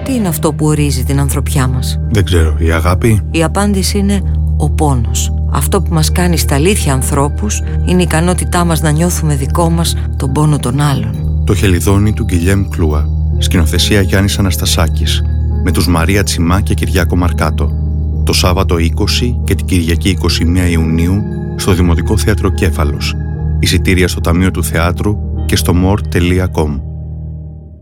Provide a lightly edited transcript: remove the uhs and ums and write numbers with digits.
Τι είναι αυτό που ορίζει την ανθρωπιά μας? Δεν ξέρω, η αγάπη? Η απάντηση είναι ο πόνος. Αυτό που μας κάνει στα αλήθεια ανθρώπους είναι η ικανότητά μας να νιώθουμε δικό μας τον πόνο των άλλων. Το Χελιδόνι του Γκυλιέμ Κλούα. Σκηνοθεσία Γιάννης Αναστασάκης. Με τους Μαρία Τσιμά και Κυριάκο Μαρκάτο. Το Σάββατο 20 και την Κυριακή 21 Ιουνίου στο Δημοτικό Θέατρο Κέφαλος. Εισιτήρια στο Ταμείο του Θεάτρου και στο more.com.